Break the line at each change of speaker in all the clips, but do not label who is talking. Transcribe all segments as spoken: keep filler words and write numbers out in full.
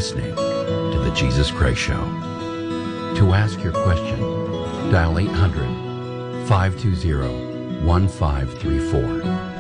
listening to The Jesus Christ Show. To ask your question, dial eight hundred, five two zero, one five three four.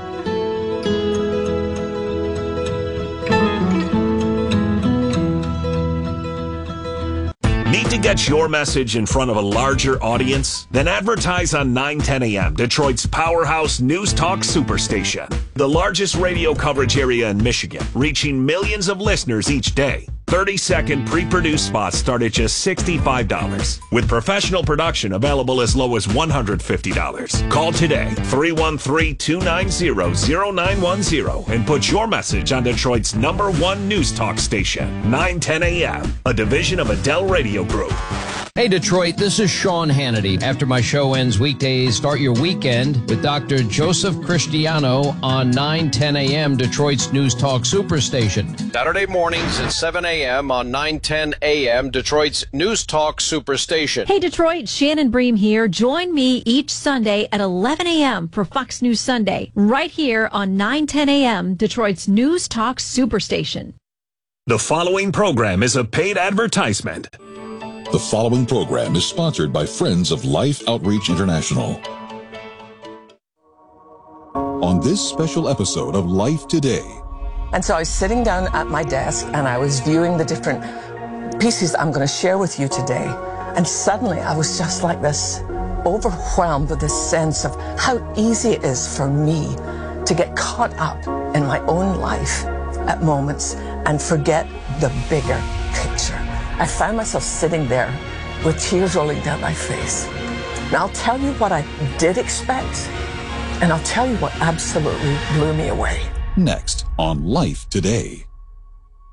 Need to get your message in front of a larger audience? Then advertise on nine ten A M, Detroit's powerhouse news talk superstation. The largest radio coverage area in Michigan, reaching millions of listeners each day. thirty-second pre-produced spots start at just sixty-five dollars, with professional production available as low as one hundred fifty dollars. Call today, three one three, two nine zero, zero nine one zero, and put your message on Detroit's number one news talk station, nine ten A M, a division of Adele Radio Group.
Hey, Detroit, this is Sean Hannity. After my show ends weekdays, start your weekend with Doctor Joseph Cristiano on nine ten A M, Detroit's News Talk Superstation. Saturday mornings at seven A M on nine ten A M, Detroit's News Talk Superstation.
Hey, Detroit, Shannon Bream here. Join me each Sunday at eleven A M for Fox News Sunday, right here on nine ten A M, Detroit's News Talk Superstation.
The following program is a paid advertisement.
The following program is sponsored by Friends of Life Outreach International. On this special episode of Life Today.
And so I was sitting down at my desk and I was viewing the different pieces I'm going to share with you today. And suddenly I was just like this, overwhelmed with this sense of how easy it is for me to get caught up in my own life at moments and forget the bigger picture. I found myself sitting there with tears rolling down my face. Now I'll tell you what I did expect, and I'll tell you what absolutely blew me away.
Next on Life Today.